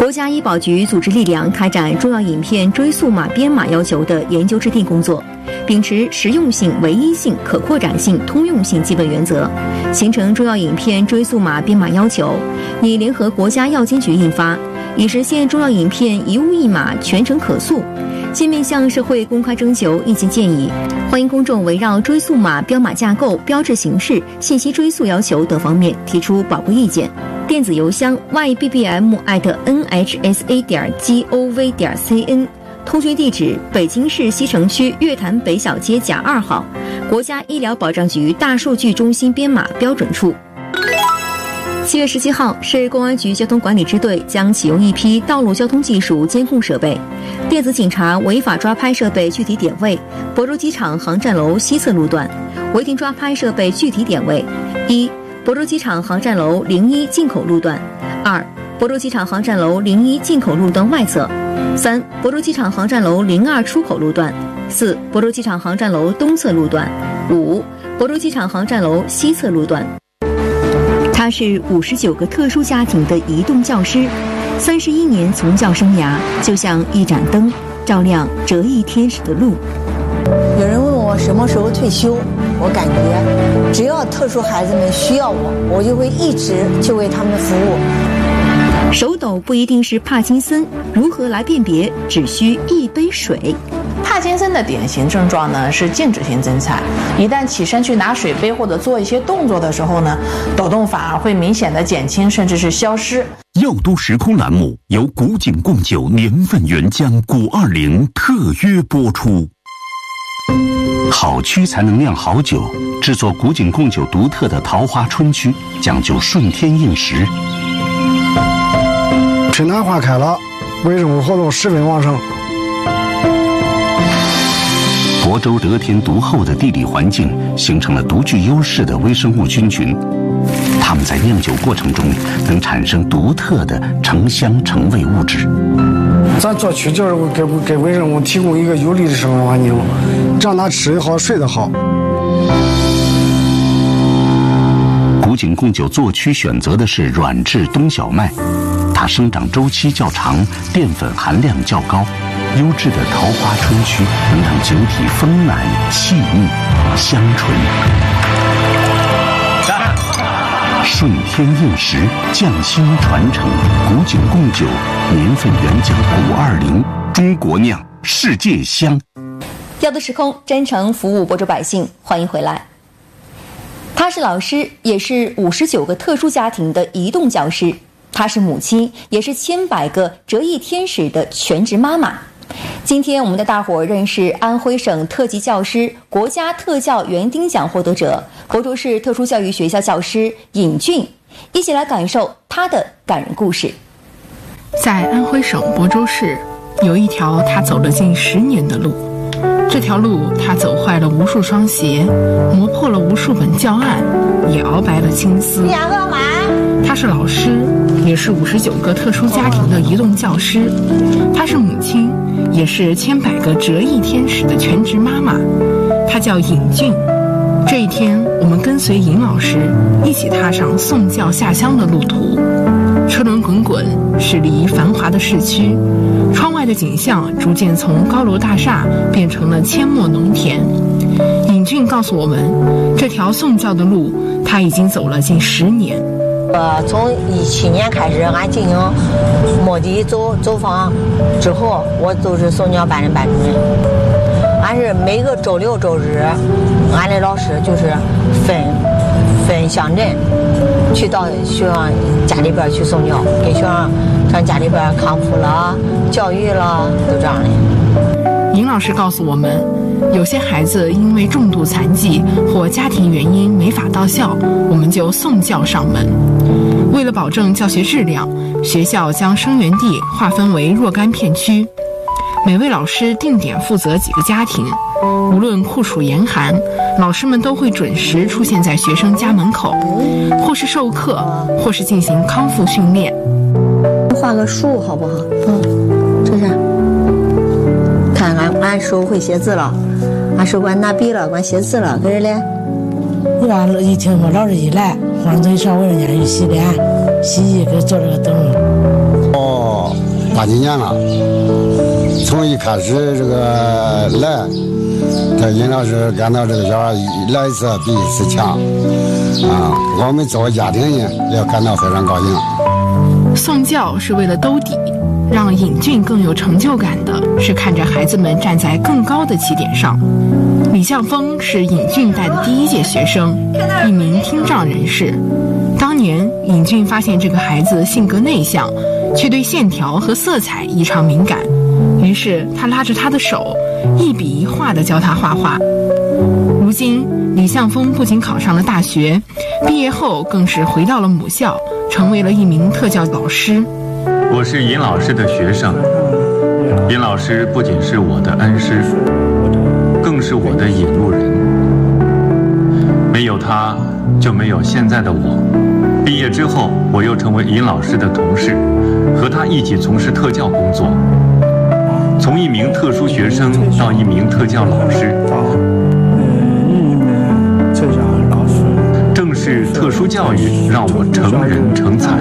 国家医保局组织力量开展中药饮片追溯码编码要求的研究制定工作，秉持实用性、唯一性、可扩展性、通用性基本原则，形成中药饮片追溯码编码要求，拟联合国家药监局印发，以实现中药饮片一物一码全程可溯。现面向社会公开征求意见建议，欢迎公众围绕追溯码标码架构、标志形式、信息追溯要求等方面提出宝贵意见。电子邮箱 ybbm@nhsa.gov.cn， 通讯地址北京市西城区月坛北小街甲2号，国家医疗保障局大数据中心编码标准处。7月17号，市公安局交通管理支队将启用一批道路交通技术监控设备，电子警察违法抓拍设备具体点位：亳州机场航站楼西侧路段；违停抓拍设备具体点位：一、亳州机场航站楼01进口路段；二、亳州机场航站楼01进口路段外侧；三、亳州机场航站楼02出口路段；四、亳州机场航站楼东侧路段；五、亳州机场航站楼西侧路段。他是59个特殊家庭的移动教师，31年从教生涯就像一盏灯，照亮折翼天使的路。 有人问我什么时候退休，我感觉只要特殊孩子们需要我就会一直去为他们服务。 手抖不一定是帕金森，如何来辨别？只需一杯水。 帕金森的典型症状呢是静止性增菜，一旦起身去拿水杯或者做一些动作的时候呢，抖动反而会明显的减轻，甚至是消失。 药都时空栏目由古井贡酒年份原浆古20特约播出。好曲才能酿好酒，制作古井贡酒独特的桃花春曲，讲究顺天应时。 春暖花开了，微生物活动十分旺盛。 亳州得天独厚的地理环境形成了独具优势的微生物菌群，它们在酿酒过程中能产生独特的成香成味物质。 咱做曲就是给微生物提供一个有利的生活环境，让它吃得好睡得好。 古井贡酒做曲选择的是软质冬小麦，它生长周期较长，淀粉含量较高。优质的桃花春曲能让酒体丰满细腻香醇，顺天应时，匠心传承。古井贡酒年份原浆古20，中国酿，世界香。 药都时空，真诚服务亳州百姓，欢迎回来。他是老师，也是59个特殊家庭的移动教师；他是母亲，也是千百个折翼天使的全职妈妈。今天我们带大伙认识安徽省特级教师、国家特教园丁奖获得者、亳州市特殊教育学校教师尹俊，一起来感受他的感人故事。 在安徽省亳州市，有一条他走了近10年的路，这条路他走坏了无数双鞋，磨破了无数本教案，也熬白了青丝。他是老师，也是59个特殊家庭的移动教师；他是母亲，也是千百个折翼天使的全职妈妈。他叫尹俊。这一天，我们跟随尹老师一起踏上送教下乡的路途。车轮滚滚，驶离繁华的市区，窗外的景象逐渐从高楼大厦变成了阡陌农田。尹俊告诉我们，这条送教的路他已经走了近10年。 从17年开始，俺进行摸底走访之后，我就是送教班的班主任。俺是每个周6、周日，俺的老师就是分乡镇去到学生家里边去送教，给学生上家里边康复了、教育了，都这样的。 尹老师告诉我们，有些孩子因为重度残疾或家庭原因没法到校，我们就送教上门。为了保证教学质量，学校将生源地划分为若干片区，每位老师定点负责几个家庭。无论酷暑严寒，老师们都会准时出现在学生家门口，或是授课，或是进行康复训练。 画个树好不好？这是看俺手会写字了，俺手管拿笔了，管写字了，可是嘞。 我让一听说老师一来，或者一上我人家去洗脸、洗衣，给做这个灯。 8、9年了。从一开始这个来，这尹老师感到这个小孩来一次比一次强，我们作为家庭呢也感到非常高兴。 送教是为了兜底，让尹俊更有成就感的是看着孩子们站在更高的起点上。李向峰是尹俊带的第1届学生，一名听障人士。当年尹俊发现这个孩子性格内向，却对线条和色彩异常敏感，于是他拉着他的手，一笔一画地教他画画。如今李向峰不仅考上了大学，毕业后更是回到了母校，成为了一名特教老师。 我是尹老师的学生，尹老师不仅是我的恩师，更是我的引路人。没有他，就没有现在的我。毕业之后，我又成为尹老师的同事，和他一起从事特教工作。从一名特殊学生到一名特教老师，正是特殊教育让我成人成才。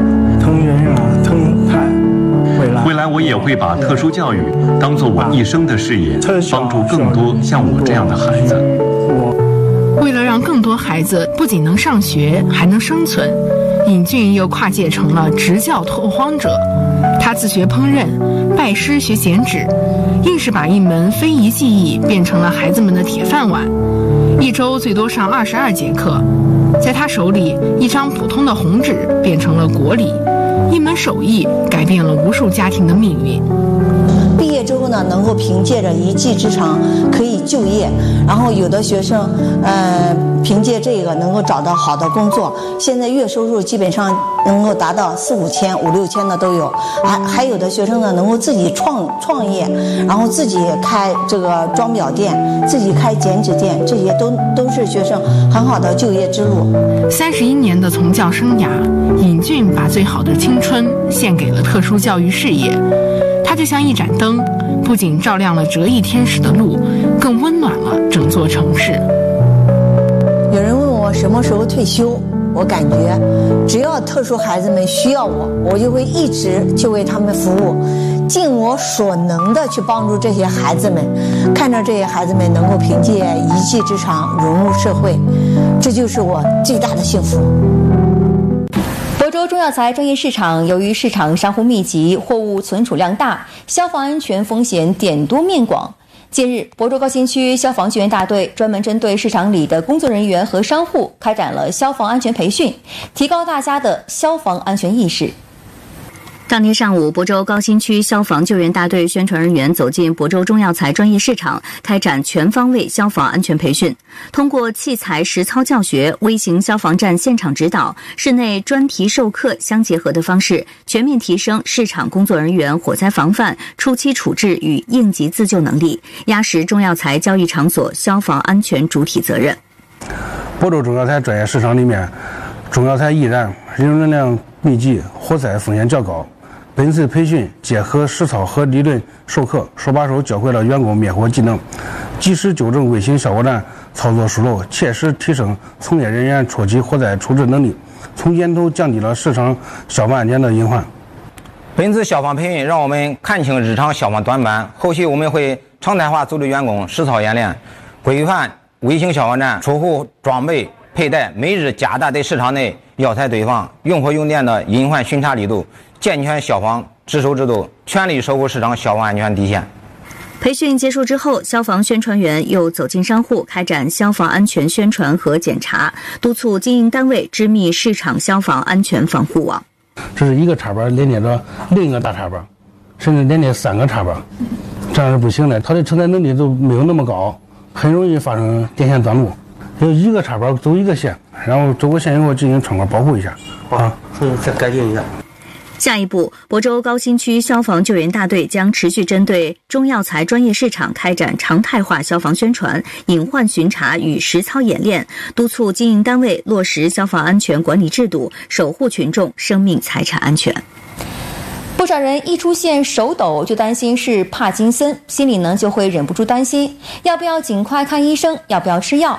未来我也会把特殊教育当作我一生的事业，帮助更多像我这样的孩子。 为了让更多孩子不仅能上学，还能生存，尹俊又跨界成了职教拓荒者。他自学烹饪，拜师学剪纸，硬是把一门非遗技艺变成了孩子们的铁饭碗。一周最多上22节课，在他手里，一张普通的红纸变成了国礼，一门手艺改变了无数家庭的命运。 毕业之后呢，能够凭借着一技之长可以就业，然后有的学生凭借这个能够找到好的工作，现在月收入基本上能够达到4、5千、5、6千的都有。还有的学生呢，能够自己创业，然后自己开这个装裱店，自己开剪纸店，这些都是学生很好的就业之路。 31年的从教生涯，尹俊把最好的青春献给了特殊教育事业。它就像一盏灯，不仅照亮了折翼天使的路，更温暖了整座城市。 有人问我什么时候退休，我感觉只要特殊孩子们需要我就会一直去为他们服务，尽我所能的去帮助这些孩子们，看着这些孩子们能够凭借一技之长融入社会，这就是我最大的幸福。 亳州中药材专业市场由于市场商户密集，货物存储量大，消防安全风险点多面广。近日，亳州高新区消防救援大队专门针对市场里的工作人员和商户开展了消防安全培训，提高大家的消防安全意识。当天上午，亳州高新区消防救援大队宣传人员走进亳州中药材专业市场，开展全方位消防安全培训。通过器材实操教学、微型消防站现场指导、室内专题授课相结合的方式，全面提升市场工作人员火灾防范、初期处置与应急自救能力，压实中药材交易场所消防安全主体责任。 亳州中药材专业市场里面，中药材易燃、人流量密集、火灾风险较高。本次培训结合实操和理论授课，手把手教会了员工灭火技能，及时纠正微型消火站操作疏漏，切实提升从业人员初期火灾处置能力，从源头降低了市场消防安全的隐患。 本次消防培训让我们看清日常消防短板，后续我们会常态化组织员工实操演练，规范微型消防站出户装备佩戴，每日加大对市场内药材堆放、用火用电的隐患巡查力度，健全消防值守制度，全力守护市场消防安全底线。 培训结束之后，消防宣传员又走进商户，开展消防安全宣传和检查，督促经营单位织密市场消防安全防护网。 这是一个插板连接着另一个大插板，甚至连接3个插板，这样是不行的，它的承载能力都没有那么高，很容易发生电线短路。有一个插板走一个线，然后走过线以后进行穿管保护一下所以再改进一下。 下一步，亳州高新区消防救援大队将持续针对中药材专业市场开展常态化消防宣传、隐患巡查与实操演练，督促经营单位落实消防安全管理制度，守护群众生命财产安全。不少人一出现手抖就担心是帕金森，心里呢就会忍不住担心要不要尽快看医生，要不要吃药。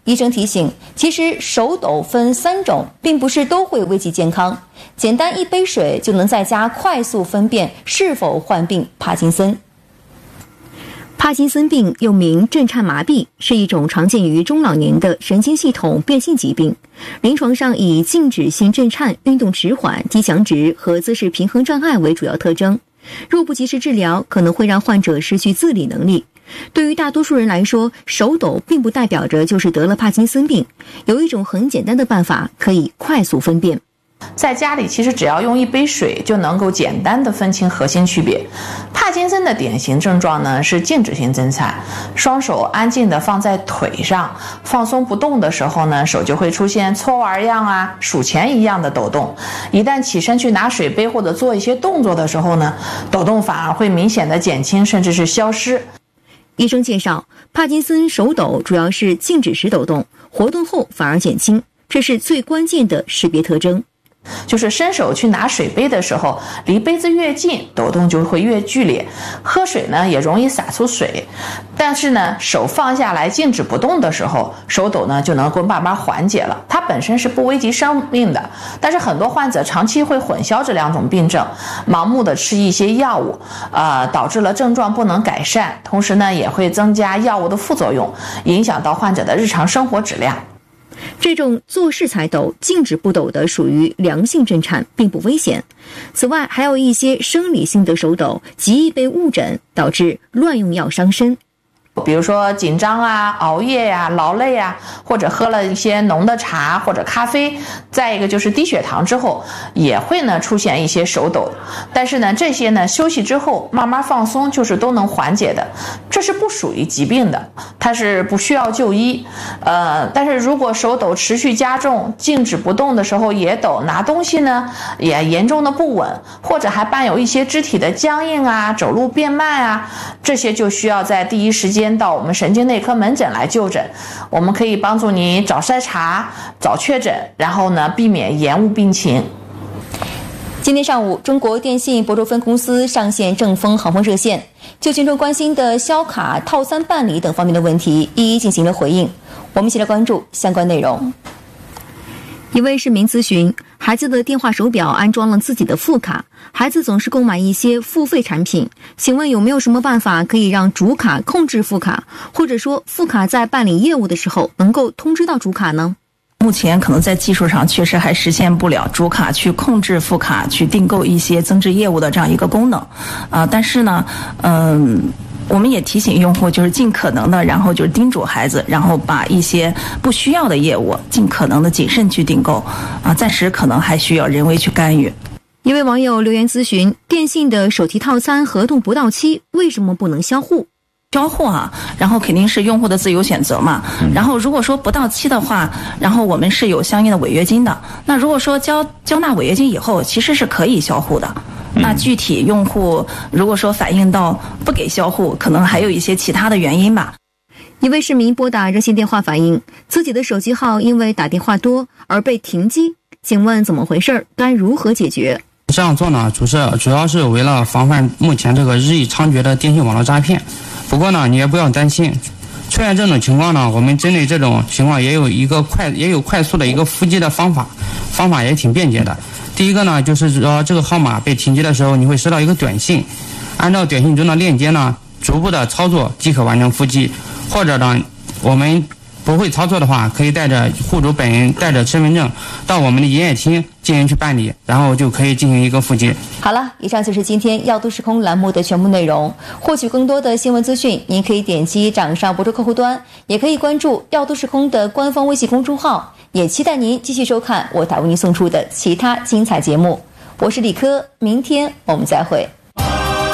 医生提醒，其实手抖分3种，并不是都会危及健康。简单一杯水就能在家快速分辨是否患病帕金森。帕金森病又名震颤麻痹，是一种常见于中老年的神经系统变性疾病。临床上以静止性震颤、运动迟缓、低响指和姿势平衡障碍为主要特征。若不及时治疗，可能会让患者失去自理能力。对于大多数人来说，手抖并不代表着就是得了帕金森病。有一种很简单的办法可以快速分辨。 在家里其实只要用一杯水就能够简单的分清核心区别。帕金森的典型症状呢是静止性震颤，双手安静的放在腿上，放松不动的时候呢，手就会出现搓玩样啊、数钱一样的抖动。一旦起身去拿水杯或者做一些动作的时候呢，抖动反而会明显的减轻甚至是消失。 医生介绍，帕金森手抖主要是静止时抖动，活动后反而减轻，这是最关键的识别特征。 就是伸手去拿水杯的时候，离杯子越近，抖动就会越剧烈，喝水呢也容易洒出水。但是呢，手放下来静止不动的时候，手抖呢就能够慢慢缓解了。它本身是不危及生命的，但是很多患者长期会混淆这2种病症，盲目的吃一些药物，导致了症状不能改善，同时呢也会增加药物的副作用，影响到患者的日常生活质量。 这种做事才抖、静止不抖的属于良性震颤，并不危险。此外，还有一些生理性的手抖，极易被误诊，导致乱用药伤身。 比如说紧张啊、熬夜呀、劳累啊，或者喝了一些浓的茶或者咖啡，再一个就是低血糖之后也会呢出现一些手抖。但是呢，这些呢休息之后慢慢放松就是都能缓解的，这是不属于疾病的，它是不需要就医。但是如果手抖持续加重，静止不动的时候也抖，拿东西呢也严重的不稳，或者还伴有一些肢体的僵硬啊、走路变慢啊，这些就需要在第一时间到我们神经内科门诊来就诊。我们可以帮助你早筛查、早确诊，然后呢避免延误病情。 今天上午，中国电信亳州分公司上线正风航空热线，就群众关心的销卡套餐办理等方面的问题一一进行了回应。我们一起来关注相关内容。一位市民咨询，孩子的电话手表安装了自己的副卡，孩子总是购买一些付费产品，请问有没有什么办法可以让主卡控制副卡，或者说副卡在办理业务的时候能够通知到主卡呢？ 目前可能在技术上确实还实现不了主卡去控制副卡去订购一些增值业务的这样一个功能，但是呢，我们也提醒用户，就是尽可能的，然后就是叮嘱孩子，然后把一些不需要的业务尽可能的谨慎去订购，暂时可能还需要人为去干预。 一位网友留言咨询，电信的手提套餐合同不到期，为什么不能销户？ 销户然后肯定是用户的自由选择嘛。然后如果说不到期的话，然后我们是有相应的违约金的。那如果说交纳违约金以后，其实是可以销户的。那具体用户如果说反映到不给销户，可能还有一些其他的原因吧。 一位市民拨打热线电话反映，自己的手机号因为打电话多而被停机，请问怎么回事？该如何解决？ 这样做呢，主要是为了防范目前这个日益猖獗的电信网络诈骗。不过呢，你也不要担心，出现这种情况呢，我们针对这种情况也有快速的一个伏击的方法也挺便捷的。第一个呢，就是说这个号码被停机的时候，你会收到一个短信，按照短信中的链接呢，逐步的操作即可完成伏击。或者呢，我们不会操作的话，可以带着户主本人带着身份证到我们的营业厅进行去办理，然后就可以进行一个伏击。好了，以上就是今天药都时空栏目的全部内容。获取更多的新闻资讯，您可以点击掌上博主客户端，也可以关注药都时空的官方微信公众号。也期待您继续收看我台为您送出的其他精彩节目。我是李科，明天我们再会。